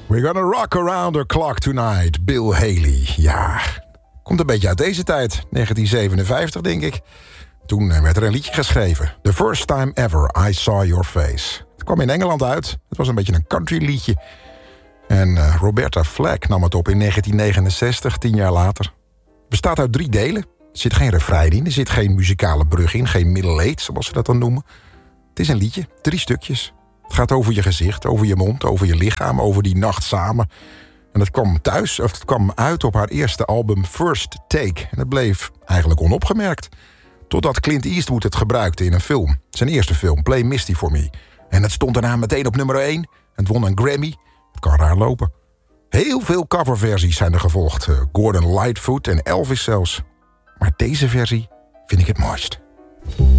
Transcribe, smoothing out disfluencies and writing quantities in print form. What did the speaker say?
We're gonna rock around the clock tonight. Bill Haley. Ja, komt een beetje uit deze tijd. 1957, denk ik. Toen werd er een liedje geschreven. The first time ever I saw your face. Het kwam in Engeland uit. Het was een beetje een country liedje. En Roberta Flack nam het op in 1969, 10 jaar later. Het bestaat uit 3 delen. Er zit geen refrein in, er zit geen muzikale brug in, geen middle eight, zoals ze dat dan noemen. Het is een liedje, 3 stukjes. Het gaat over je gezicht, over je mond, over je lichaam, over die nacht samen. En het kwam uit op haar eerste album First Take. En het bleef eigenlijk onopgemerkt. Totdat Clint Eastwood het gebruikte in een film. Zijn eerste film, Play Misty for Me. En het stond daarna meteen op nummer 1. Het won een Grammy. Het kan raar lopen. Heel veel coverversies zijn er gevolgd. Gordon Lightfoot en Elvis zelfs. Maar deze versie vind ik het mooist.